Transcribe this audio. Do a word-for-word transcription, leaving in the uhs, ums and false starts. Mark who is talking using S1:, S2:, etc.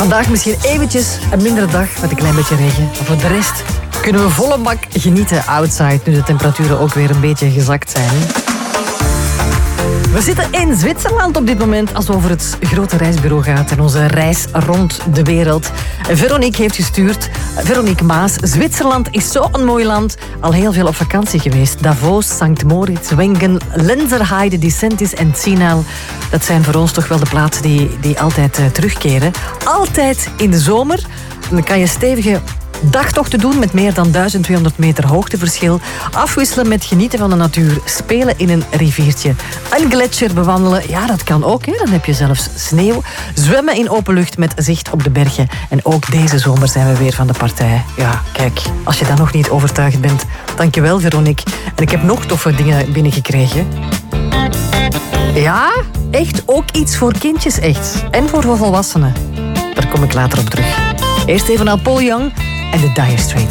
S1: Vandaag misschien eventjes een mindere dag met een klein beetje regen. Maar voor de rest kunnen we volle bak genieten outside, nu de temperaturen ook weer een beetje gezakt zijn. We zitten in Zwitserland op dit moment als het over het grote reisbureau gaat en onze reis rond de wereld. Veronique heeft gestuurd. Veronique Maas, Zwitserland is zo'n mooi land. Al heel veel op vakantie geweest. Davos, Sankt Moritz, Wengen, Lenzerheide, Disentis en Zinal. Dat zijn voor ons toch wel de plaatsen die, die altijd uh, terugkeren. Altijd in de zomer. En dan kan je stevige dagtochten doen met meer dan duizend tweehonderd meter hoogteverschil. Afwisselen met genieten van de natuur. Spelen in een riviertje. Een gletsjer bewandelen, ja, dat kan ook. Hè. Dan heb je zelfs sneeuw. Zwemmen in open lucht met zicht op de bergen. En ook deze zomer zijn we weer van de partij. Ja, kijk, als je dan nog niet overtuigd bent, dankjewel Veronique. En ik heb nog toffe dingen binnengekregen. Ja, echt ook iets voor kindjes, echt. En voor volwassenen. Daar kom ik later op terug. Eerst even naar Paul Young en de Dire Straits.